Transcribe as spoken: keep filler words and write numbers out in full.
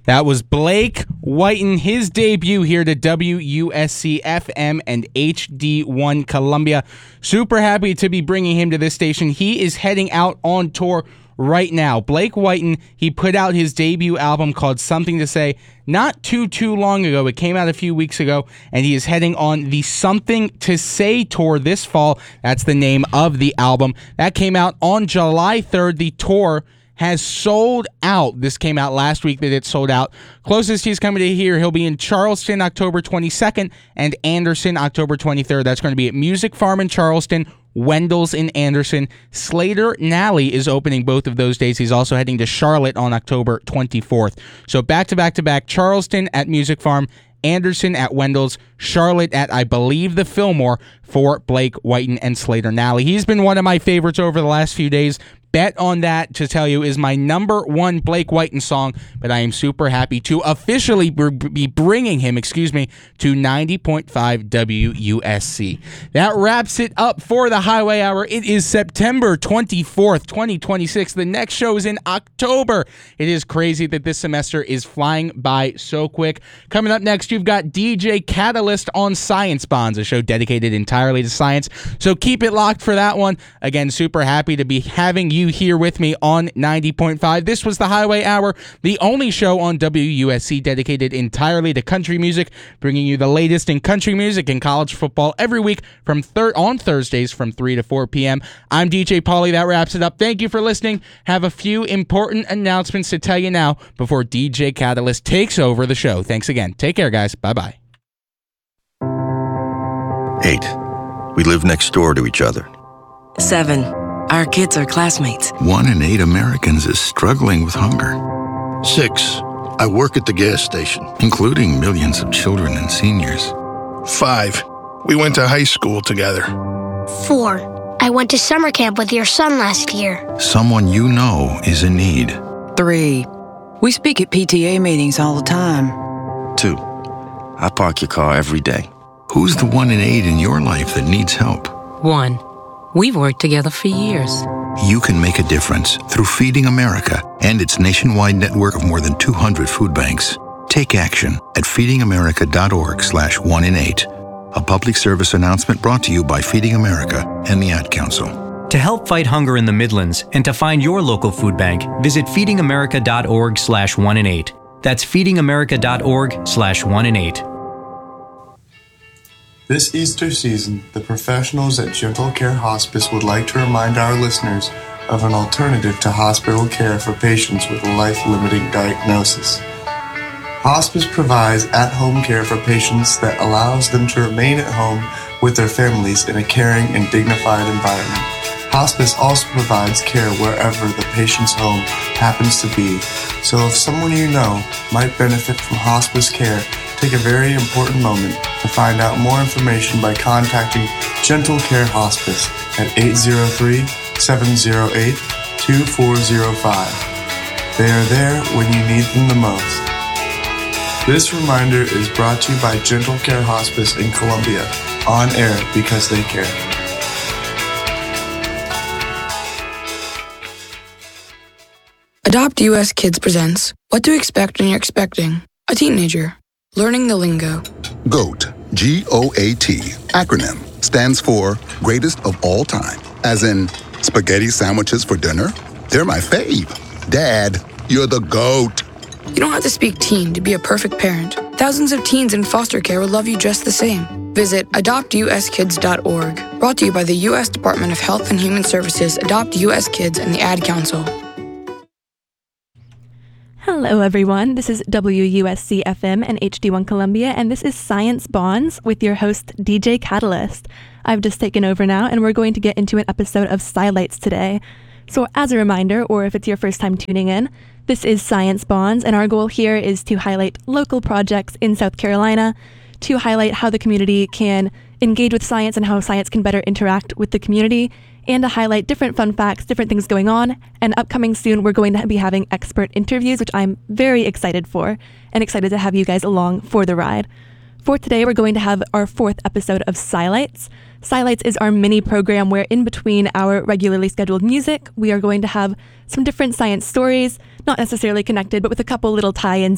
That was Blake Whiten, his debut here to W U S C F M and H D one Columbia. Super happy to be bringing him to this station. He is heading out on tour right now. Blake Whiten, he put out his debut album called Something to Say not too, too long ago. It came out a few weeks ago, and he is heading on the Something to Say tour this fall. That's the name of the album. That came out on July third. The tour has sold out. This came out last week that it sold out. Closest he's coming to here, he'll be in Charleston October twenty-second and Anderson October twenty-third. That's going to be at Music Farm in Charleston, Wendell's in Anderson. Slater Nally is opening both of those days. He's also heading to Charlotte on October twenty-fourth. So back to back to back, Charleston at Music Farm, Anderson at Wendell's, Charlotte at, I believe, the Fillmore for Blake Whiten and Slater Nally. He's been one of my favorites over the last few days. Bet on that to tell you is my number one Blake Whiten song, but I am super happy to officially be bringing him, excuse me, to ninety point five W U S C. That wraps it up for the Highway Hour. It is September twenty-fourth, twenty twenty-six. The next show is in October. It is crazy that this semester is flying by so quick. Coming up next, you've got D J Catalyst on Science Bonds, a show dedicated entirely to science. So keep it locked for that one. Again, super happy to be having you here with me on ninety point five. This was the Highway Hour, the only show on W U S C dedicated entirely to country music, bringing you the latest in country music and college football every week from thir- on Thursdays from three to four p.m. I'm D J Pauly. That wraps it up. Thank you for listening. Have a few important announcements to tell you now before D J Catalyst takes over the show. Thanks again. Take care, guys. Bye-bye. Eight. We live next door to each other. Seven. Our kids are classmates. One in eight Americans is struggling with hunger. Six. I work at the gas station. Including millions of children and seniors. Five. We went to high school together. Four. I went to summer camp with your son last year. Someone you know is in need. Three. We speak at P T A meetings all the time. Two. I park your car every day. Who's the one in eight in your life that needs help? One. We've worked together for years. You can make a difference through Feeding America and its nationwide network of more than two hundred food banks. Take action at feedingamerica.org slash one in eight. A public service announcement brought to you by Feeding America and the Ad Council. To help fight hunger in the Midlands and to find your local food bank, visit feedingamerica.org slash one in eight. That's feedingamerica.org slash one in eight. This Easter season, the professionals at Gentle Care Hospice would like to remind our listeners of an alternative to hospital care for patients with a life-limiting diagnosis. Hospice provides at-home care for patients that allows them to remain at home with their families in a caring and dignified environment. Hospice also provides care wherever the patient's home happens to be, so if someone you know might benefit from hospice care, take a very important moment to find out more information by contacting Gentle Care Hospice at eight zero three, seven zero eight, two four zero five. They are there when you need them the most. This reminder is brought to you by Gentle Care Hospice in Columbia, on air because they care. Adopt U S Kids presents What to Expect When You're Expecting a Teenager. Learning the lingo. GOAT, G O A T, acronym, stands for Greatest of All Time. As in, spaghetti sandwiches for dinner? They're my fave. Dad, you're the GOAT. You don't have to speak teen to be a perfect parent. Thousands of teens in foster care will love you just the same. Visit adopt u s kids dot org. Brought to you by the U S Department of Health and Human Services, Adopt U S Kids, and the Ad Council. Hello, everyone. This is W U S C F M and H D one Columbia, and this is Science Bonds with your host, D J Catalyst. I've just taken over now, and we're going to get into an episode of Science today. So as a reminder, or if it's your first time tuning in, this is Science Bonds, and our goal here is to highlight local projects in South Carolina, to highlight how the community can engage with science and how science can better interact with the community, and to highlight different fun facts, different things going on. And upcoming soon, we're going to be having expert interviews, which I'm very excited for, and excited to have you guys along for the ride. For today, we're going to have our fourth episode of Science. Science is our mini program where in between our regularly scheduled music, we are going to have some different science stories, not necessarily connected, but with a couple little tie-ins